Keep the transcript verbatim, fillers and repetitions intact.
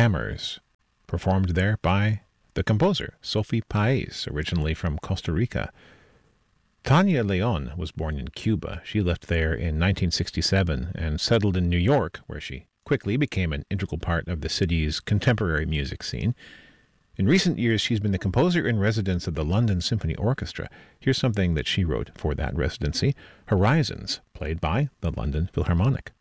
Hammers, performed there by the composer, Sophie Paez, originally from Costa Rica. Tania Leon was born in Cuba. She left there in nineteen sixty-seven and settled in New York, where she quickly became an integral part of the city's contemporary music scene. In recent years, she's been the composer in residence of the London Symphony Orchestra. Here's something that she wrote for that residency, Horizons, played by the London Philharmonic.